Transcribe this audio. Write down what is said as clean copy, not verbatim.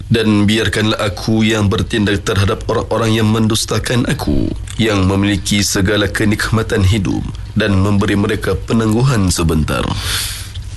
Dan biarkanlah aku yang bertindak terhadap orang-orang yang mendustakan aku, yang memiliki segala kenikmatan hidup dan memberi mereka penangguhan sebentar.